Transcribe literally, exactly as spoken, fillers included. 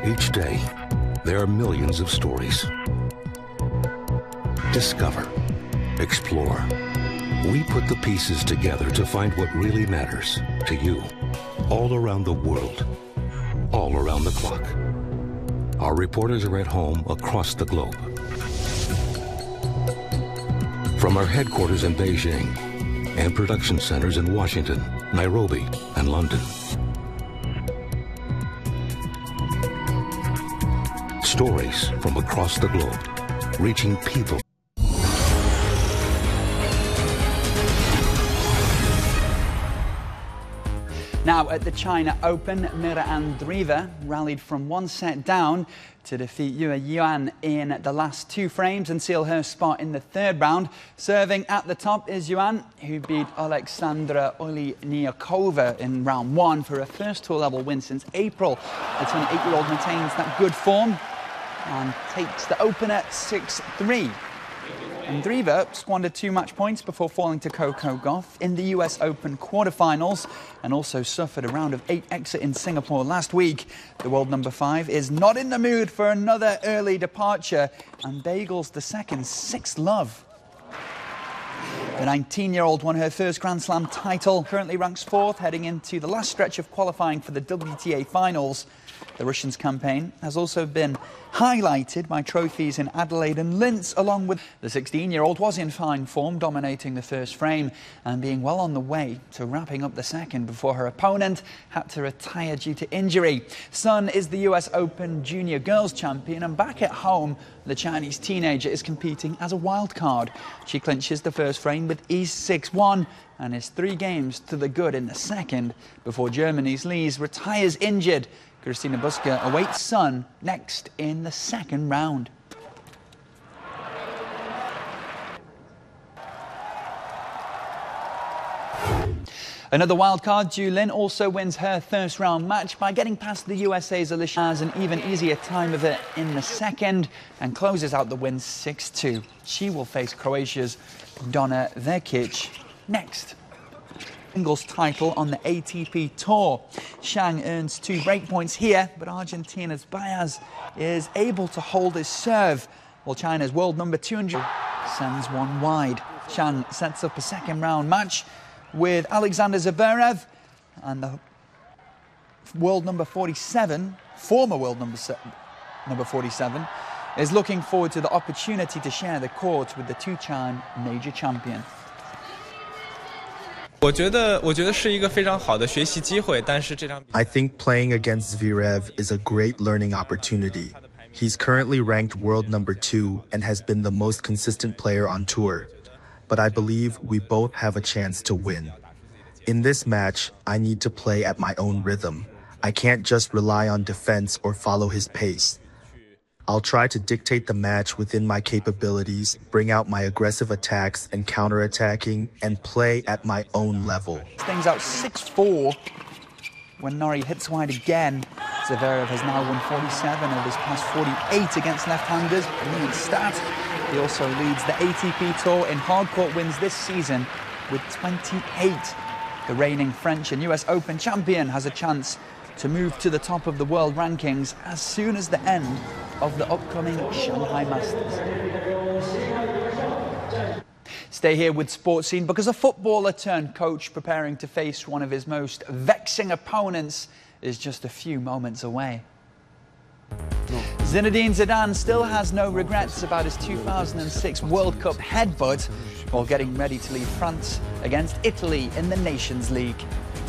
Each day, there are millions of stories. Discover. Explore. We put the pieces together to find what really matters to you, all around the world, all around the clock. Our reporters are at home across the globe. From our headquarters in Beijing and production centers in Washington, Nairobi, and London. Stories from across the globe, reaching people. Now at the China Open, Mira Andreeva rallied from one set down to defeat Yue Yuan in the last two frames and seal her spot in the third round. Serving at the top is Yuan, who beat Alexandra Oleinikova in round one for her first tour-level win since April. The twenty-eight-year-old maintains that good form and takes the opener six three. Andreeva squandered two match points before falling to Coco Gauff in the U S Open quarterfinals and also suffered a round of eight exit in Singapore last week. The world number five is not in the mood for another early departure and bagels the second six love. The nineteen-year-old won her first Grand Slam title, currently ranks fourth, heading into the last stretch of qualifying for the W T A finals. The Russians' campaign has also been highlighted by trophies in Adelaide and Linz, along with the sixteen-year-old was in fine form, dominating the first frame and being well on the way to wrapping up the second before her opponent had to retire due to injury. Sun is the U S Open Junior Girls Champion, and back at home, the Chinese teenager is competing as a wild card. She clinches the first frame with ease six one and is three games to the good in the second before Germany's Lies retires injured. Christina Buska awaits Sun next in the second round. Another wildcard, Zhu Lin also wins her first round match by getting past the U S A's Alicia, has an even easier time of it in the second and closes out the win six two. She will face Croatia's Donna Vekic next. Singles title on the A T P Tour. Shang earns two break points here, but Argentina's Baez is able to hold his serve, while China's world number two hundred sends one wide. Shang sets up a second round match with Alexander Zverev, and the world number forty-seven, former world number, number forty-seven, is looking forward to the opportunity to share the court with the two-time major champion. I think playing against Zverev is a great learning opportunity. He's currently ranked world number two and has been the most consistent player on tour. But I believe we both have a chance to win. In this match, I need to play at my own rhythm. I can't just rely on defense or follow his pace. I'll try to dictate the match within my capabilities, bring out my aggressive attacks and counterattacking, and play at my own level. Things out six four when Norrie hits wide again. Zverev has now won forty-seven of his past forty-eight against left-handers. Brilliant stat. He also leads the A T P Tour in hardcourt wins this season with twenty-eight. The reigning French and U S Open champion has a chance to move to the top of the world rankings as soon as the end of the upcoming Shanghai Masters. Stay here with Sports Scene because a footballer turned coach preparing to face one of his most vexing opponents is just a few moments away. Zinedine Zidane still has no regrets about his two thousand six World Cup headbutt while getting ready to lead France against Italy in the Nations League.